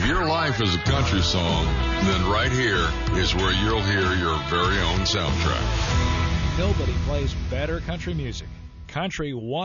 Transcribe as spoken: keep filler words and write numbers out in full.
If your life is a country song, then right here is where you'll hear your very own soundtrack. Nobody plays better country music. Country one.